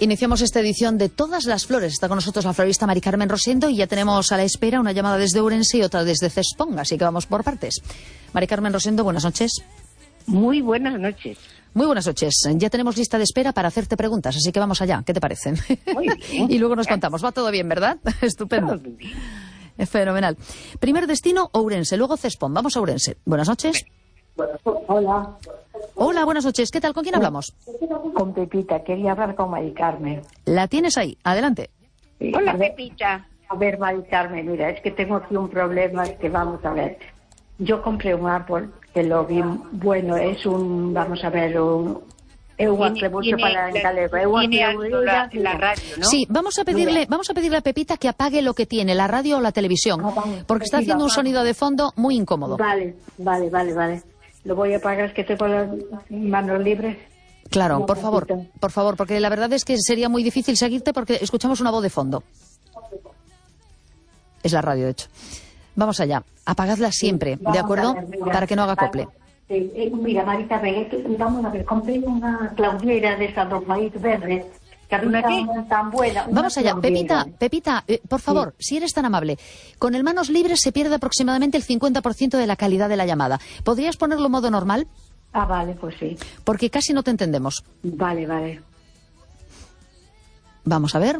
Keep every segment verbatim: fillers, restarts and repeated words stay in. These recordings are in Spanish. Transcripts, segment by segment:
Iniciamos esta edición de Todas las Flores. Está con nosotros la florista Mari Carmen Rosendo y ya tenemos a la espera una llamada desde Ourense y otra desde Cespón, así que vamos por partes. Mari Carmen Rosendo, buenas noches. Muy buenas noches. Muy buenas noches. Ya tenemos lista de espera para hacerte preguntas, así que vamos allá. ¿Qué te parecen? Muy bien. Y luego nos contamos. Va todo bien, ¿verdad? Estupendo. Todo bien. Es fenomenal. Primer destino, Ourense, luego Cespón. Vamos a Ourense. Buenas noches. Hola. Hola, buenas noches. ¿Qué tal? ¿Con quién hablamos? Con Pepita, quería hablar con Mari Carmen. La tienes ahí. Adelante. Sí, Hola, a ver, Pepita. A ver, Mari Carmen, mira, es que tengo aquí un problema que vamos a ver. Yo compré un árbol que lo vi bueno, es un, vamos a ver, un... É un arrebocho para en galego, é unha la, la radio, ¿no? Sí, vamos a pedirle, vamos a pedirle a Pepita que apague lo que tiene, la radio o la televisión, Ah, vale. porque está Sí, haciendo un la sonido de fondo muy incómodo. Vale, vale, vale, vale. Lo voy a apagar, es que tengo las manos libres. Claro, Un por favor, momentito. por favor, porque la verdad es que sería muy difícil seguirte porque escuchamos una voz de fondo. Es la radio, de hecho. Vamos allá, apagadla siempre, Vamos ¿de a acuerdo? ver, mira. Para que no haga Vale. acople. Sí, eh, mira, Mari Carmen, é que, vamos a ver, compré unha claudiera desa do país verde, que a ¿Una qué? tan, tan buena. Una Vamos allá, claudiera. Pepita, Pepita, eh, por favor, si eres tan amable, con el manos libres se pierde aproximadamente el cincuenta por ciento de la calidad de la llamada. ¿Podrías ponerlo en modo normal? Ah, vale, pues sí. Porque casi no te entendemos. Vale, vale. Vamos a ver.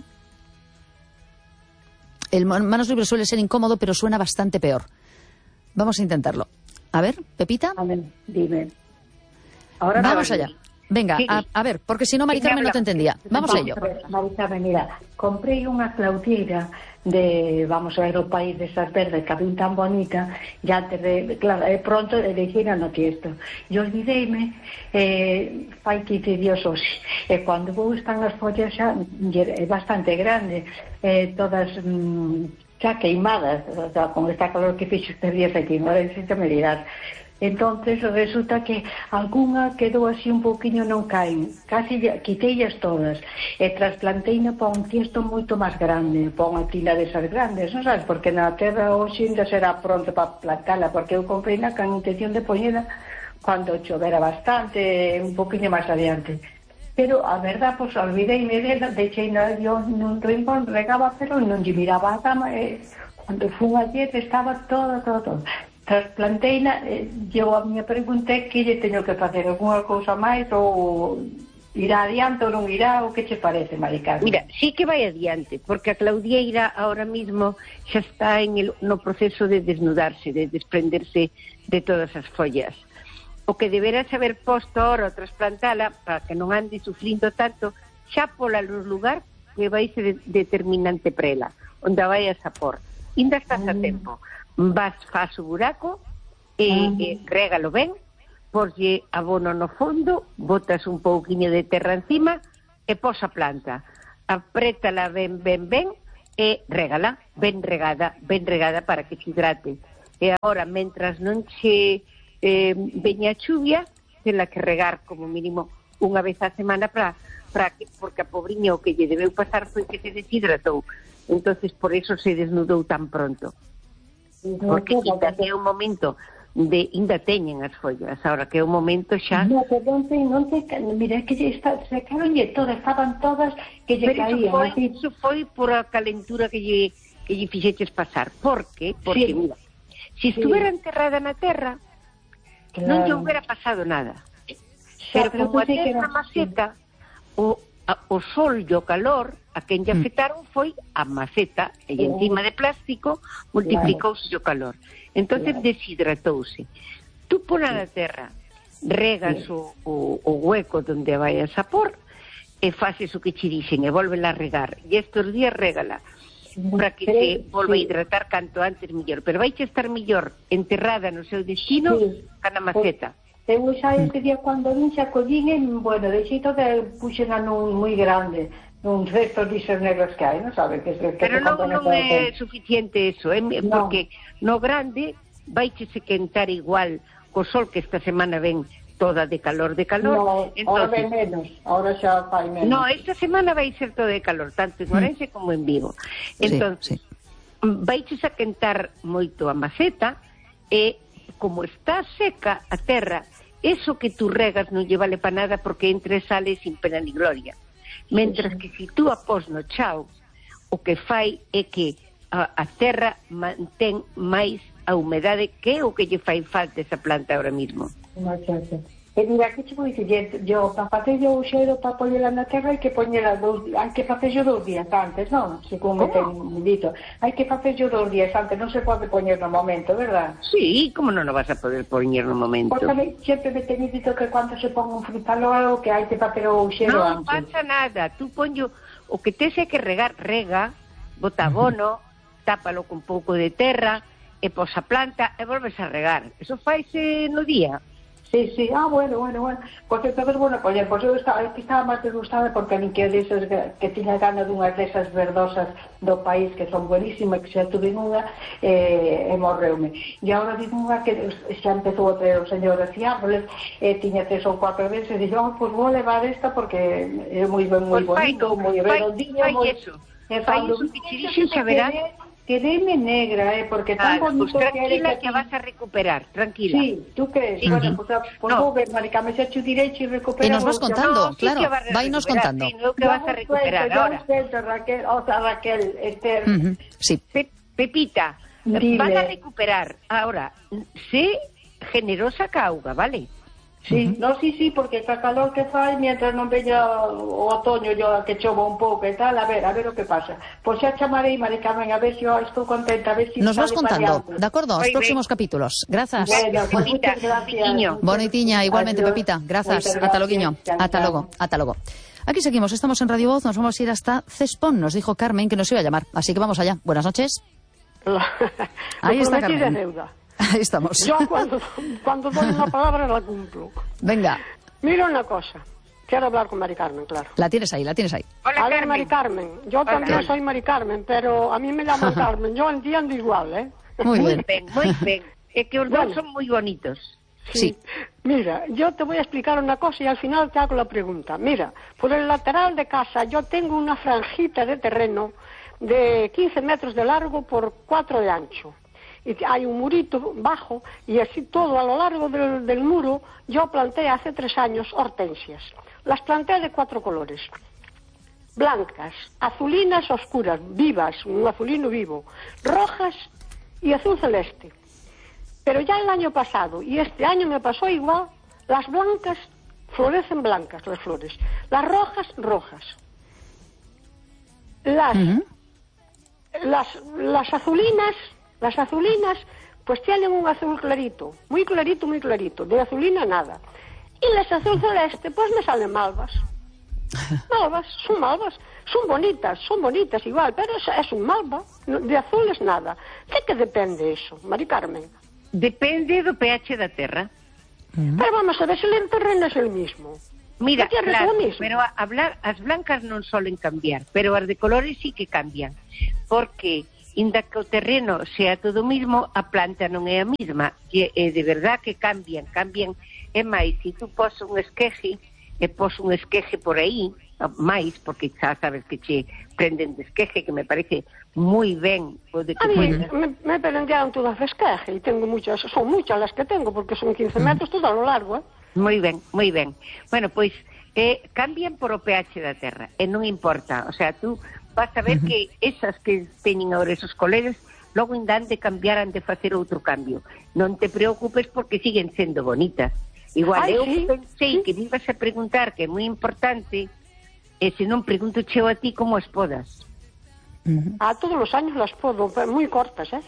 El mo- manos libres suele ser incómodo, pero suena bastante peor. Vamos a intentarlo. A ver, Pepita. A ver, dime. Ahora Vamos me va allá. bien. Venga, Sí. a, a ver, porque si no, Mari Sí, me Carmen no habla. te entendía. Vamos a ello. a ver, Mari Carmen, mira, comprei unha claudiera de, vamos a ver, o país de esas verdes que a vin tan bonita, e antes de, claro, é pronto de decir a no tiesto. E olvideime, eh, fai quince días hoxe, e cando vou están as follas xa, é bastante grande, eh, todas mm, xa queimadas, o sea, con esta calor que fixo estes días aquí, non é que me dirás. Entonces resulta que algunha quedou así un pouquiño, non caen, casi quiteillas todas, e trasplanteina para un tiesto moito máis grande, para unha tila desas grandes, non sabes, porque na terra hoxe ainda será pronto para plantala, porque eu comprei na con intención de poñela cando chovera bastante, un pouquiño máis adiante. Pero a verdad, pois, olvideime dela, deixei na, yo nun rincón, regaba, pero non lle miraba a cama, e cando fun ayer estaba todo, todo, todo. Trasplanteina, eh, eu a miña pregunta é que lle teño que facer algunha cousa máis ou irá adiante ou non irá, ou que che parece, Mari Carmen? Mira, sí que vai adiante, porque a claudieira ahora mismo xa está en el, no proceso de desnudarse, de desprenderse de todas as follas. O que deberás haber posto ahora o trasplantala para que non ande sufrindo tanto, xa pola luz lugar que vai ser de, determinante prela, onde vayas a por. Inda estás a tempo. Vas, faz o buraco e, Ah. e régalo ben, porlle abono no fondo, botas un pouquiño de terra encima e pos a planta. Aprétala ben, ben, ben e régala, ben regada, ben regada para que se hidrate. E agora, mentras non che eh, veña a chuvia, tela que regar como mínimo unha vez a semana para para que, porque a pobriña o que lle debeu pasar foi que se deshidratou. Entonces por eso se desnudou tan pronto. Porque ainda que é un momento de ainda teñen as follas, ahora que é un momento xa. No, que non te, non te, mira, que lle está, se caronlle todas, estaban todas que lle Pero caían. iso foi, así. iso foi por a calentura que lle, que lle fixeches pasar. Por que? Porque, Sí. mira, se estuvera enterrada na terra, Claro. non lle houbera pasado nada. Xa, Pero como a tú sei que terra era- maceta, o, a, o sol e o calor, a quen lle afectaron foi a maceta, e Oh. encima de plástico multiplicouse o calor. Entonces Claro. deshidratouse. Tú pola na terra, regas o, o, o hueco donde vayas a por, e faces o que che dixen, e volvela a regar. E estes días régala, para que Pero, se volva sí. a hidratar canto antes mellor. Pero vai che estar mellor enterrada no seu destino Sí. que na maceta. Eu xa ese día cando vin xa collín, en, bueno, de xeito que puxen a nun moi grande, nun cestos disos negros que hai, non sabe? Que, que Pero se non, compran non todo é tempo. suficiente eso, eh? No. Porque no grande vaiche se quentar igual co sol que esta semana ven toda de calor, de calor. No, ahora Entonces, ven menos, ahora xa fai menos. no, esta semana vai ser todo de calor, tanto en Ourense como en Vigo. Sí, Entonces, sí. vaiches a quentar moito a maceta e como está seca a terra, eso que tú regas non lle vale para nada porque entre sale sin pena ni gloria. Mentras que se tú a pos no chao, o que fai é que a, a terra mantén máis a humedade, que é o que lle fai falta esa planta ahora mismo. Imagínate. E mira, que che vou dicir, yo, para facer yo o xeiro para poñela na terra, hai que poñela dous, hai que facer yo dous días antes, non? Según me ten dito. Hai que facer yo dous días antes, non se pode poñer no momento, verdad? Sí, como non o vas a poder poñer no momento? Porque me, sempre me ten dito que cando se pon un frutalo algo, que hai que facer o xeiro antes. Non antes. pasa nada, tú ponlo, o que tes é que regar, rega, bota abono, tápalo con pouco de terra, e pos a planta, e volves a regar. Eso faise no día. Sí, sí, ah, bueno, bueno, bueno. Pois entonces, bueno, pois, pois eu estaba, estaba máis desgustada porque a min que desas, que tiña gana dunhas desas verdosas do país que son buenísimas, que xa tuve unha, eh, e morreume. E agora digo unha que xa empezou a traer o señor de Fiárboles, e eh, tiña tres ou cuatro veces, e dixo, oh, pois vou levar esta porque é moi ben, moi bonito, moi redondinho, moi... Fai eso, fai eso, que che dixen, xa verás. Quedéme negra, eh, porque tan ah, bonito pues, que eres... Tranquila, que vas a recuperar, tranquila. Sí, ¿tú crees? Sí, bueno, pues, pues no. Vou ver, Marica, me xa chu direito e recuperar... E nos vas contando, no, claro, sí va vainos contando. Sí, no, que vas a recuperar yo ahora. Cuento, Raquel, o sea, Raquel, Esther... Uh -huh. Sí. Pe Pepita, Dile. Van a recuperar. Ahora, sé generosa cauga, ¿vale? Sí, uh -huh. No, sí, sí, porque ca calor que fai, mientras non veña o otoño yo que chova un pouco e tal, a ver, a ver o que pasa. Pois xa chamarei, Mari Carmen, a ver se yo estou contenta, a ver se... Nos vas contando, de acordo, os próximos bien. Capítulos. Grazas. Bueno, pues muchas gracias. Bonitiña, igualmente, adiós. Pepita. Grazas. Ata loguiño. Ata logo, ata logo. Aquí seguimos, estamos en Radio Voz, nos vamos a ir hasta Cespón. Nos dijo Carmen que nos iba a llamar, así que vamos allá. Buenas noches. Ahí está Carmen. Deuda. Ahí estamos. Yo cuando, cuando doy una palabra la cumplo. Venga. Mira una cosa. Quiero hablar con Mari Carmen, claro. La tienes ahí, la tienes ahí. Hola, a ver, Carmen. Mari Carmen. Yo Hola. también soy Mari Carmen, pero a mí me llaman Carmen. Yo entiendo igual, ¿eh? Muy bien. Muy bien, muy bien. Es que los bueno, dos son muy bonitos. Sí. sí. Mira, yo te voy a explicar una cosa y al final te hago la pregunta. Mira, por el lateral de casa yo tengo una franjita de terreno de quince metros de largo por cuatro de ancho. Y hay un murito bajo y así todo a lo largo del, del muro yo planté hace tres años hortensias. Las planté de cuatro colores. Blancas, azulinas oscuras, vivas, un azulino vivo, rojas y azul celeste. Pero ya el año pasado y este año me pasó igual, las blancas florecen blancas las flores, las rojas rojas. Las, uh-huh. las, las azulinas, las azulinas pues tienen un azul clarito, muy clarito, muy clarito, de azulina nada. Y las azul celeste pues me salen malvas. Malvas, son malvas, son bonitas, son bonitas igual, pero es, es un malva, de azul es nada. ¿De qué depende eso, Mari Carmen? Depende do pH da terra. Mm. Pero vamos a ver, se el terreno es el mismo. Mira, claro, pero a, a blan as blancas non solen cambiar, pero as de colores sí que cambian, porque inda que o terreno sea todo o mismo, a planta non é a mesma, e, e de verdad que cambian, cambian, e máis, se tú pos un esqueje, e pos un esqueje por aí, máis, porque xa sabes que che prenden de esqueje, que me parece moi ben. O de que a mí puedes... me, me prenderon todas de esqueje, e tengo muchas, son muchas las que tengo, porque son quince metros todo a lo largo, eh? Moi ben, moi ben. Bueno, pois, eh, cambian por o pH da terra, e non importa, o sea, tú vas a ver uh -huh. que esas que teñen agora esos colegas, logo indan de cambiar, han de facer outro cambio. Non te preocupes porque siguen sendo bonitas. Igual, Ay, eu sí, pensei sí. que me ibas a preguntar, que é moi importante, e se non pregunto cheo a ti como as podas. Uh-huh. Ah, todos os años las podo, moi cortas, eh?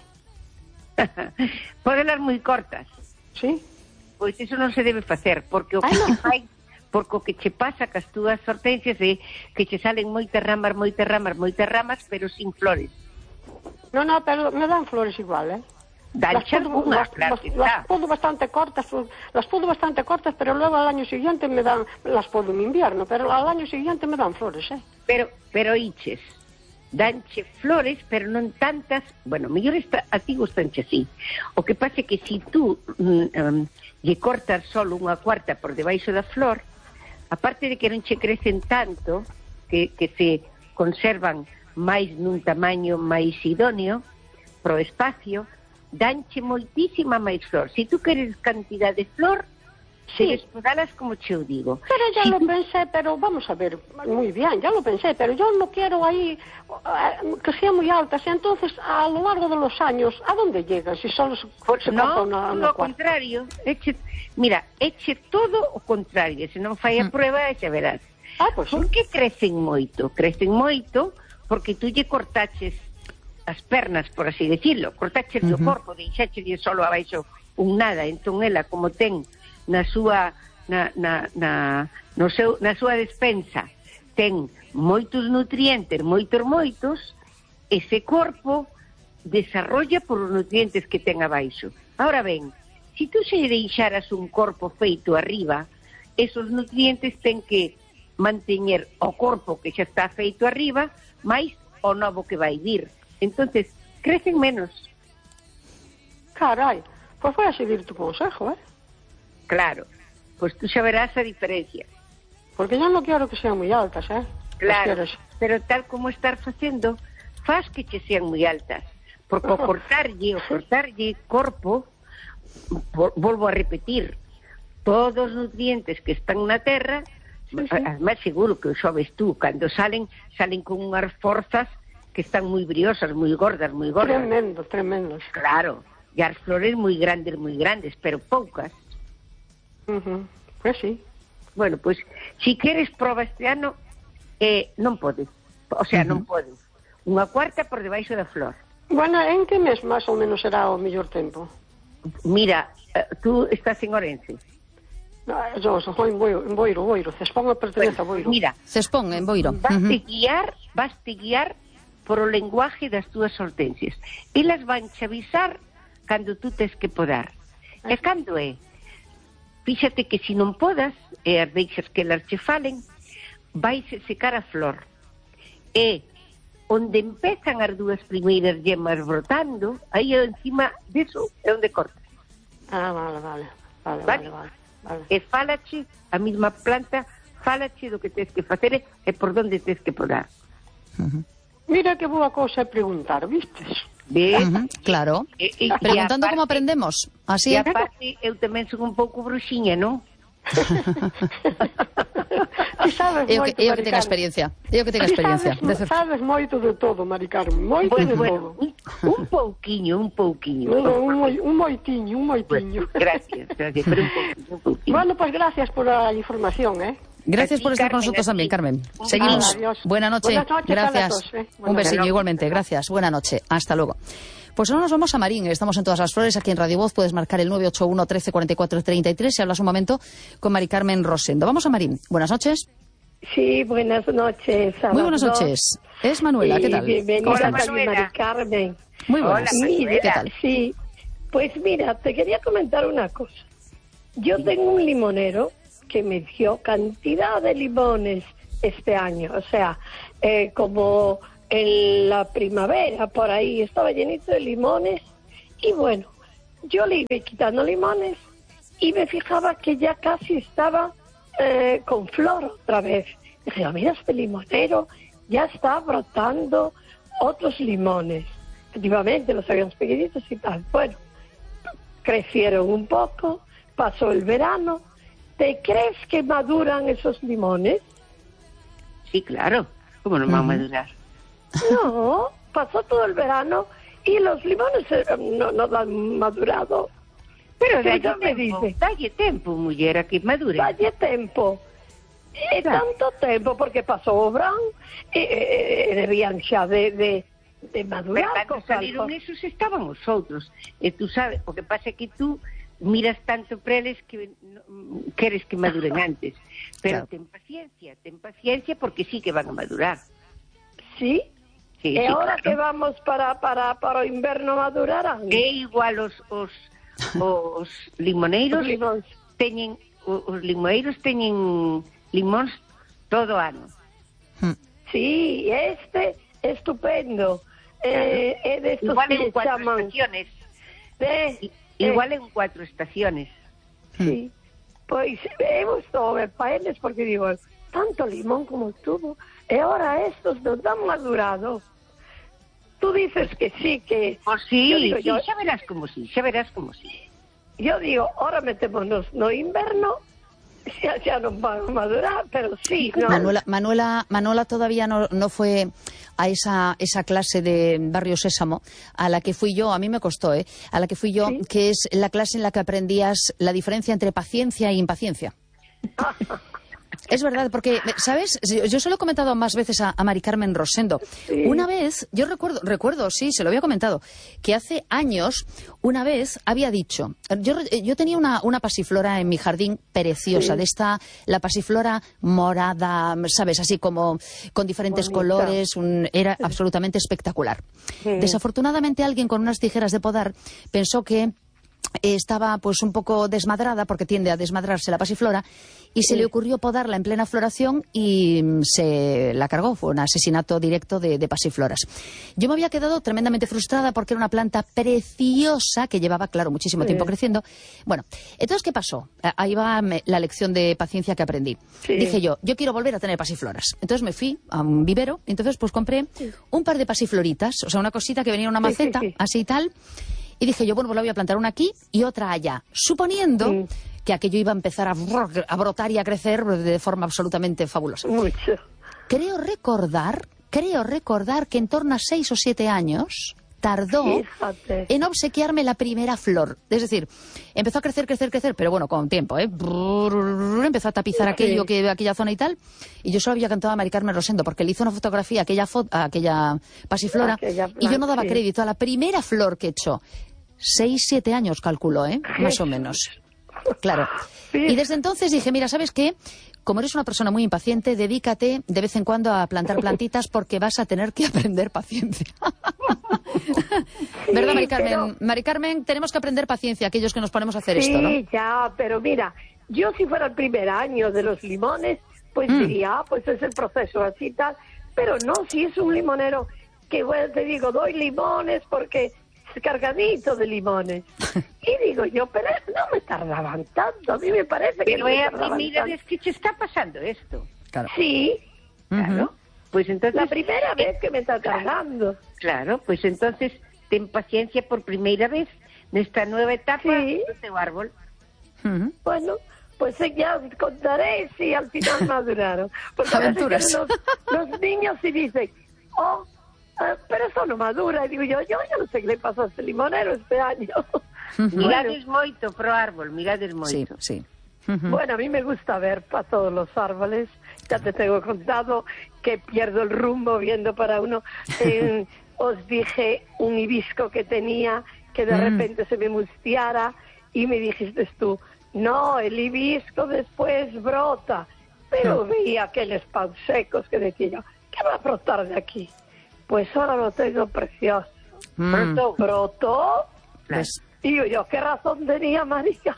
Podelas moi cortas. Sí. Pois iso non se debe facer, porque o que Ay, no. che fai, porque o que che pasa cas túas hortensias é que che salen moitas ramas, moitas ramas, moitas ramas, pero sin flores. No, no, pero me dan flores igual, eh? Danche algunas, claro que está. Las podo bastante cortas, las podo bastante cortas, pero luego al año siguiente me dan, las podo en invierno, pero al año siguiente me dan flores, eh? Pero, pero iches, danche flores, pero non tantas, bueno, mellor está, a ti gustanche así. O que pasa é que si tú um, lle cortas solo unha cuarta por debaixo da flor, aparte de que non che crecen tanto, que, que se conservan máis nun tamaño máis idóneo pro espacio, danche moitísima máis flor. Se tú queres cantidad de flor, Sí. Debes podalas como che o digo. Pero ya si lo tú... pensé, pero vamos a ver, muy bien, ya lo pensé, pero yo no quiero ahí uh, que sean muy altas, y entonces a lo largo de los años, ¿a dónde llegan? Si solo se, se no, corta una, una lo contrario, eche, mira, eche todo o contrario, se non fai a prueba, e xa verás. Ah, pues Por que crecen moito? Crecen moito porque tú lle cortaches as pernas, por así decirlo, cortaches uh -huh. o corpo, deixaches solo abaixo un nada, entón ela, como ten na súa na, na, na, no seu, na súa despensa ten moitos nutrientes, moitos moitos, ese corpo desarrolla por os nutrientes que ten abaixo. Ahora ben, se si tú se deixaras un corpo feito arriba, esos nutrientes ten que manteñer o corpo que xa está feito arriba, máis o novo que vai vir. Entonces, crecen menos. Carai, pois foi a seguir tu consejo, eh? Claro, pues tú xa verás a diferencia. Porque yo no quero que sean moi altas, eh? Claro, pero tal como estar facendo, faz que che sean moi altas. Porque o cortarlle, o cortarlle corpo, volvo a repetir, todos os nutrientes que están na terra, sí, sí. Además seguro que o xobes tú, cando salen, salen con unhas forzas que están moi briosas, moi gordas, moi gordas. Tremendo, tremendo. Claro, e as flores moi grandes, moi grandes, pero poucas. Uh-huh. Pues sí. Bueno, pues si queres proba este ano, eh, non podes. O sea, uh-huh. non podes. Unha cuarta por debaixo da flor. Bueno, en que mes máis ou menos será o mellor tempo? Mira, uh, tú estás en Orense. No, yo soy en Boiro, en Boiro, Boiro. Cespón pertenece a Boiro. Mira, Cespón, en Boiro. Vas uh-huh. te guiar, vas te guiar por o lenguaje das túas hortensias. Elas van che avisar cando tú tes que podar. Ah. E cando é? Fíxate que se non podas, e as deixas que elas che falen, vais secar a flor. E onde empezan as dúas primeiras yemas brotando, aí encima diso é onde cortas. Ah, vale, vale. Vale, vale, vale, vale. E fálache, a mesma planta, fálache do que tes que facer e por onde tes que podar. Uh-huh. Mira que boa cousa é preguntar, vistes? ¿Ves? Uh-huh, claro. E, e, Preguntando aparte, como aprendemos. Así e aparte, eu tamén son un pouco bruxiña, non? Ti sabes eu moito, que, eu que Mari tengo Carmen. experiencia. Eu que tengo experiencia. Sabes, sabes moito de todo, Mari Carmen. Moito bueno, de bueno, todo. Un, un pouquiño, un pouquiño. No, no, un, moi, un moitiño, un moitiño. Bueno, gracias, gracias, pero un pouquiño, un pouquiño. Bueno, pues gracias por la información, ¿eh? Gracias Aquí, por estar Carmen, con nosotros aquí. también, Carmen. Seguimos. Adiós. Buena noche. Buenas noches. Gracias. Todos, ¿eh? Un Buenas besiño noches. igualmente. Gracias. Buena noche. Hasta luego. Pues ahora nos vamos a Marín. Estamos en Todas las Flores, aquí en Radio Voz. Puedes marcar el nueve ocho uno, trece, cuarenta y cuatro, treinta y tres si hablas un momento con Mari Carmen Rosendo. Vamos a Marín. Buenas noches. Sí, buenas noches. Muy buenas noches. Es Manuela, ¿qué tal? Bienvenida, Mari Carmen. Muy buenas. Hola, Mira, ¿qué tal? Sí, pues mira, te quería comentar una cosa. Yo tengo un limonero que me dio cantidad de limones este año. O sea, eh, como en la primavera, por ahí, estaba llenito de limones. Y bueno, yo le iba quitando limones y me fijaba que ya casi estaba eh, con flor otra vez. Dije, mira, este limonero ya está brotando otros limones. Efectivamente, los habíamos pequeñitos y tal. Bueno, crecieron un poco, pasó el verano. ¿Te crees que maduran esos limones? Sí, claro. ¿Cómo no van a madurar? No, pasó todo el verano y los limones eh, no, no han madurado. Pero Pero dalle ya me tempo, dice. dalle tempo, muller, a que madure. Dalle tempo. E Claro. tanto tempo, porque pasou o verán e, e, e debían xa de, de, de Pero madurar. cando co saliron calco. esos estaban os outros. E tú sabes, o que pasa é que tú miras tanto preles que no, queres que maduren antes. Pero Claro. ten paciencia, ten paciencia porque sí que van a madurar. Sí? Sí, E sí, ahora claro. que vamos para, para, para o inverno madurarán. É igual os, os, os limoneiros Os limóns. teñen o- os limoeiros teñen limóns todo o ano. Sí, este estupendo. Eh, é destos Igual que en lle cuatro chaman estaciones. de, I- Igual en cuatro estaciones. Sí, pois eu estou a ver para eles porque digo, tanto limón como tuvo, e ahora estos non dan madurado. Tú dices que sí, que... Pois sí, Yo digo, sí, yo- xa verás como sí, xa verás como sí. yo digo, ahora metémonos no inverno, xa, xa non van a madurar, pero sí, no. Manuela, Manuela, Manuela todavía no, no fue a esa, esa clase de Barrio Sésamo a la que fui yo, a mí me costó, ¿eh? A la que fui yo, ¿sí? Que es la clase en la que aprendías la diferencia entre paciencia e impaciencia. Es verdad, porque, ¿sabes? Yo se lo he comentado más veces a, a Mari Carmen Rosendo. Sí. Una vez, yo recuerdo, recuerdo, sí, se lo había comentado, que hace años, una vez había dicho, yo, yo tenía una, una pasiflora en mi jardín preciosa, sí. De esta, la pasiflora morada, ¿sabes? Así como con diferentes bonita. Colores, un, era sí. Absolutamente espectacular. Sí. Desafortunadamente alguien con unas tijeras de podar pensó que estaba pues un poco desmadrada, porque tiende a desmadrarse la pasiflora, y se sí. le ocurrió podarla en plena floración y se la cargó. Fue un asesinato directo de, de pasifloras. Yo me había quedado tremendamente frustrada porque era una planta preciosa que llevaba, claro, muchísimo sí. tiempo creciendo. Bueno, entonces, ¿qué pasó? Ahí va la lección de paciencia que aprendí. Sí. Dije yo, yo quiero volver a tener pasifloras. Entonces me fui a un vivero, y entonces pues compré sí. un par de pasifloritas, o sea, una cosita que venía en una maceta, sí, sí, sí. así y tal. Y dije yo, bueno, pues la voy a plantar una aquí y otra allá, suponiendo sí. que aquello iba a empezar a, a brotar y a crecer de forma absolutamente fabulosa. Mucho. Creo recordar, creo recordar que en torno a seis o siete años tardó Fíjate. en obsequiarme la primera flor. Es decir, empezó a crecer, crecer, crecer, pero bueno, con tiempo, ¿eh? Empezó a tapizar sí. aquello, que, aquella zona y tal. Y yo solo había cantado a Mari Carmen Rosendo, porque le hizo una fotografía a aquella, fo a aquella pasiflora, aquella plan, y yo no daba sí. crédito a la primera flor que echó. Seis, siete años, calculo, ¿eh? Más o menos. Claro. Sí. Y desde entonces dije, mira, ¿sabes qué? Como eres una persona muy impaciente, dedícate de vez en cuando a plantar plantitas, porque vas a tener que aprender paciencia. Sí, ¿verdad, Mari Carmen? Pero... Mari Carmen, tenemos que aprender paciencia, aquellos que nos ponemos a hacer sí, esto, ¿no? Sí, ya, pero mira, yo si fuera el primer año de los limones, pues mm. diría, ah, pues es el proceso así tal, pero no, si es un limonero que, bueno, te digo, doy limones porque es cargadito de limones. Y digo yo, pero no me tardaban tanto, a mí me parece que pero no me es la primera vez que te está pasando esto. Claro. Sí, uh-huh. claro. Pues entonces la primera eh, vez que me está tardando. Claro, pues entonces ten paciencia por primera vez nesta nueva etapa sí. do teu árbol. Uh-huh. Bueno, pues ya os contaré si al final maduraron. Porque aventuras. Los, los niños sí dicen, oh, uh, pero eso no madura. Y digo yo, yo ya no sé qué le pasó a este limonero este año. Uh-huh. Mirades moito pro árbol, mirades moito. Sí, sí. Uh-huh. Bueno, a mí me gusta ver para todos los árboles. Ya te tengo contado que pierdo el rumbo viendo para uno. Eh, os dije un hibisco que tenía que de mm. repente se me mustiara y me dijiste tú, no, el hibisco después brota. Pero no. vi aquellos pan secos que decía yo, ¿qué va a brotar de aquí? Pues ahora lo tengo precioso. Mm. Brotó, brotó. Pues... Digo yo, ¿qué razón tenía María?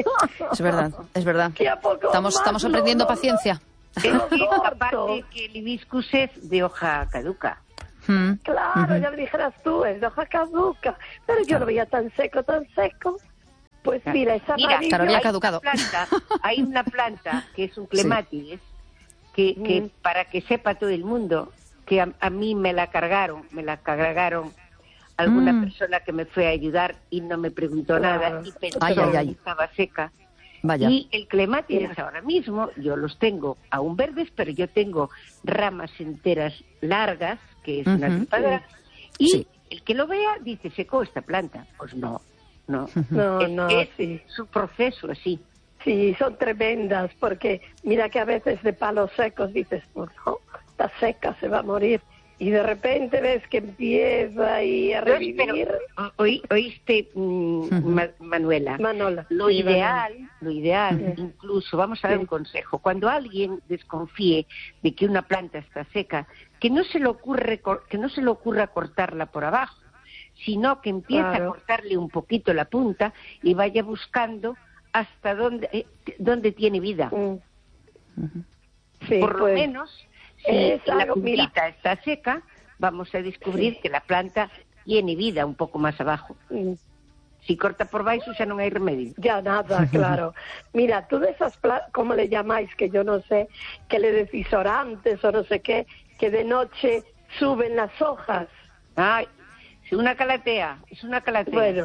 Es verdad, es verdad. Estamos, estamos aprendiendo no, no, paciencia. Es que aparte que el hibiscus es de hoja caduca. Mm. Claro, uh-huh. ya lo dijeras tú, es de hoja caduca. Pero yo lo veía tan seco, tan seco. Pues mira, esa mira, amarillo... había caducado. Hay una planta, hay una planta que es un clematis, sí. que, que mm. para que sepa todo el mundo, que a, a mí me la cargaron, me la cargaron alguna mm. persona que me fue a ayudar y no me preguntó claro. nada y pensó ay, ay, ay. que estaba seca. Vaya. Y el clematis ahora mismo, yo los tengo aún verdes, pero yo tengo ramas enteras largas, que es uh-huh. una trepadora, y sí. el que lo vea dice, secó esta planta. Pues no, no. Uh-huh. No, es, no, es sí. su proceso así. Sí, son tremendas, porque mira que a veces de palos secos dices, pues no, está seca, se va a morir. Y de repente ves que empieza ahí a revivir. Pero, oí, oíste, mm, Ma, Manuela, Manola, lo sí, ideal, Manola. lo ideal, sí. incluso, vamos a dar sí. un consejo, cuando alguien desconfíe de que una planta está seca, que no se le ocurre, que no se le ocurra cortarla por abajo, sino que empiece claro. a cortarle un poquito la punta y vaya buscando hasta dónde, eh, dónde tiene vida. Mm. Uh-huh. Sí, por pues. lo menos... Si es la puntita está seca, vamos a descubrir sí. que la planta tiene vida un pouco máis abajo. Mm. Si corta por baixo xa non hai remedio. Ya nada, claro. Mira, tú de esas plantas, como le llamáis, que yo no sé, que le decís orantes o no sé qué, que de noche suben las hojas. Ay, es una calatea, es una calatea. Bueno,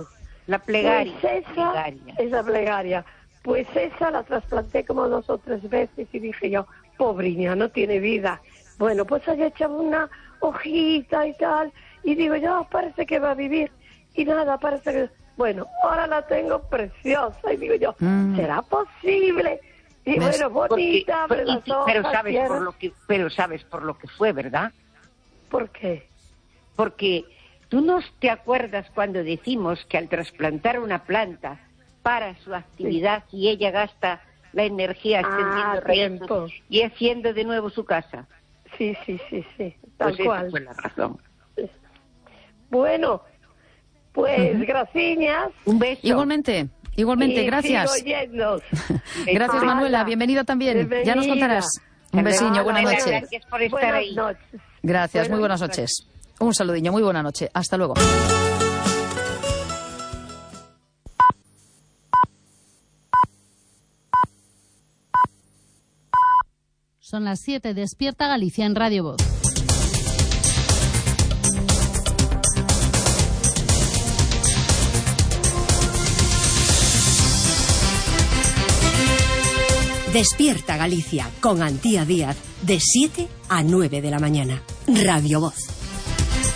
La plegaria. Pues esa, plegaria. esa plegaria. Pues esa la trasplanté como dos o tres veces y dije yo, pobriña, no tiene vida. Bueno, pues allá echaba una hojita y tal, y digo yo, parece que va a vivir. Y nada, parece que... Bueno, ahora la tengo preciosa, y digo yo, mm. ¿será posible? Y ¿ves? Bueno, bonita, Porque, abre las pero, hojas, pero sabes tierra. por lo que, pero sabes por lo que fue, ¿verdad? ¿Por qué? Porque tú no te acuerdas cuando decimos que al trasplantar una planta para su actividad sí. y ella gasta la energía extendiendo ah, raíces y haciendo de nuevo su casa. Sí, sí, sí, sí, tal pues cual. Esa fue la razón. Bueno, pues uh-huh. gracias. Un beso. Igualmente. Igualmente, y gracias. Gracias, Manuela. Bienvenida también. Bienvenida. Ya nos contarás. Un besiño, buenas noches. Gracias por estar buenas ahí. Noches. Gracias, buenas muy buenas noches. Un saludinho, muy buena noche. Hasta luego. Son las siete. Despierta Galicia en Radio Voz. Despierta Galicia con Antía Díaz de siete a nueve de la mañana. Radio Voz.